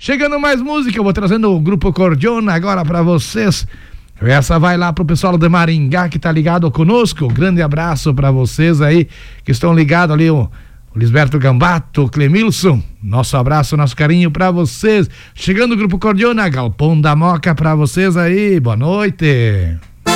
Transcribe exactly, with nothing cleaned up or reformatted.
Chegando mais música, eu vou trazendo o Grupo Cordiona agora pra vocês. Essa vai lá pro pessoal de Maringá que tá ligado conosco. Grande abraço pra vocês aí que estão ligados ali, o, o Lisberto Gambato, o Clemilson. Nosso abraço, nosso carinho pra vocês. Chegando o Grupo Cordiona, Galpão da Moca pra vocês aí. Boa noite.